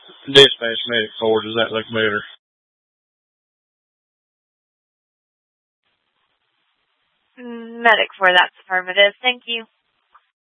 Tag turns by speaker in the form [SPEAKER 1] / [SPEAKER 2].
[SPEAKER 1] Dispatch medic 4. Does that look better?
[SPEAKER 2] Medic 4, that's affirmative. Thank you.